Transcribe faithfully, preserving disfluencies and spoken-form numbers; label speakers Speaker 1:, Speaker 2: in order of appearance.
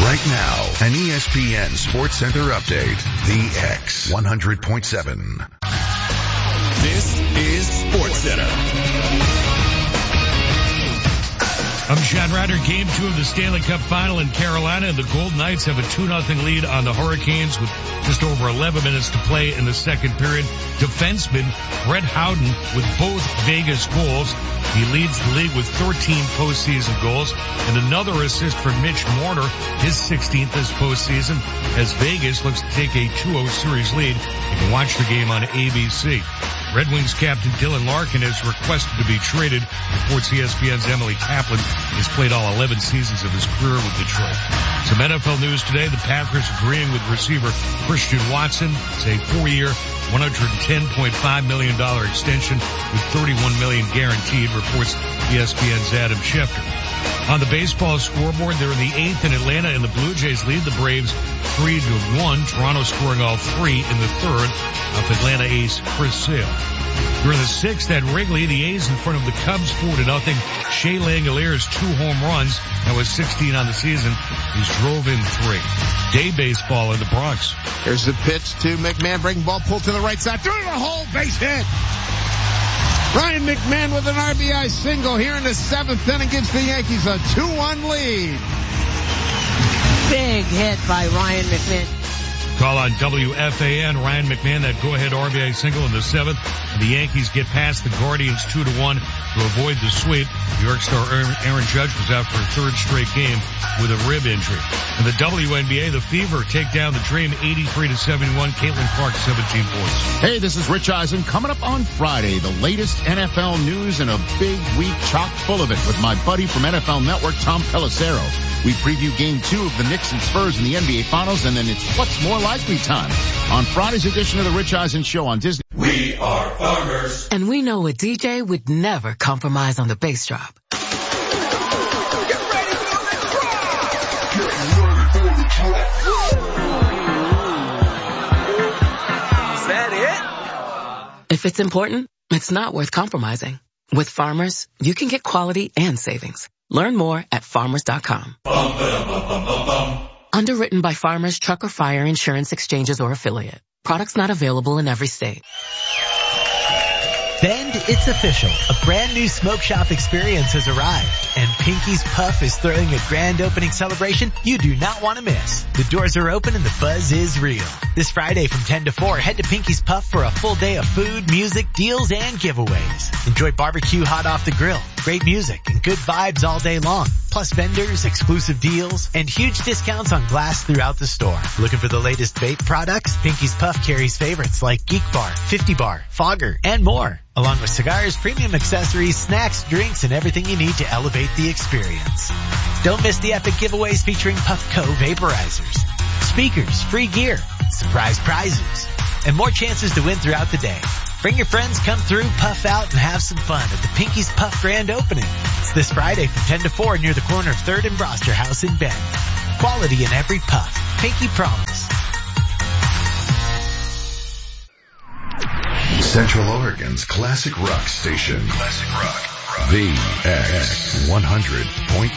Speaker 1: Right now, an E S P N Sports Center update. The X one hundred point seven.
Speaker 2: This is Sports Center.
Speaker 3: I'm Sean Ryder. Game two of the Stanley Cup Final in Carolina, and the Golden Knights have a two nothing lead on the Hurricanes with just over eleven minutes to play in the second period. Defenseman Brett Howden with both Vegas goals. He leads the league with thirteen postseason goals and another assist for Mitch Marner, his sixteenth this postseason, as Vegas looks to take a two oh series lead. You can watch the game on A B C. Red Wings captain Dylan Larkin has requested to be traded. Reports E S P N's Emily Kaplan has played all eleven seasons of his career with Detroit. Some N F L news today. The Packers agreeing with receiver Christian Watson. It's a four-year, one hundred ten point five million dollars extension with thirty-one million dollars guaranteed, reports E S P N's Adam Schefter. On the baseball scoreboard, they're in the eighth in Atlanta, and the Blue Jays lead the Braves three to one. Toronto scoring all three in the third of Atlanta ace Chris Sale. During the sixth at Wrigley, the A's in front of the Cubs four to nothing. Shea Langoliers two home runs. That was sixteen on the season. He's drove in three. Day baseball in the Bronx.
Speaker 4: Here's the pitch to McMahon. Breaking ball pulled to the right side. Through the hole. Base hit. Ryan McMahon with an R B I single here in the seventh inning gives the Yankees a two one lead.
Speaker 5: Big hit by Ryan McMahon.
Speaker 3: Call on W F A N. Ryan McMahon, that go-ahead R B I single in the seventh. And the Yankees get past the Guardians two to one to avoid the sweep. New York star Aaron Judge was out for a third straight game with a rib injury. In the W N B A, the Fever take down the Dream eighty-three to seventy-one. Caitlin Clark, seventeen points.
Speaker 6: Hey, this is Rich Eisen. Coming up on Friday, the latest N F L news and a big week chock full of it with my buddy from N F L Network, Tom Pelissero. We preview game two of the Knicks and Spurs in the N B A Finals, and then it's What's More Likely time on Friday's edition of the Rich Eisen Show on Disney.
Speaker 2: We are farmers.
Speaker 7: And we know a D J would never compromise on the bass drop.
Speaker 2: Get ready for the drop! Get ready for the drop! Is that it?
Speaker 7: If it's important, it's not worth compromising. With Farmers, you can get quality and savings. Learn more at farmers dot com.
Speaker 2: Bum, ba-dum, bum, bum, bum, bum.
Speaker 7: Underwritten by Farmers Truck or Fire Insurance Exchanges or Affiliate. Products not available in every state.
Speaker 8: Bend, it's official. A brand new smoke shop experience has arrived, and Pinky's Puff is throwing a grand opening celebration you do not want to miss. The doors are open and the buzz is real. This Friday from ten to four, head to Pinky's Puff for a full day of food, music, deals, and giveaways. Enjoy barbecue hot off the grill, great music, and good vibes all day long. Plus vendors, exclusive deals, and huge discounts on glass throughout the store. Looking for the latest vape products? Pinky's Puff carries favorites like Geek Bar, fifty bar, Fogger, and more. Along with cigars, premium accessories, snacks, drinks, and everything you need to elevate the experience. Don't miss the epic giveaways featuring Puffco vaporizers, speakers, free gear, surprise prizes, and more chances to win throughout the day. Bring your friends, come through, puff out, and have some fun at the Pinky's Puff grand opening. It's this Friday from ten to four near the corner of third and Broster House in Bend. Quality in every puff. Pinky promise.
Speaker 1: Central Oregon's classic rock station. Classic rock. The X one hundred point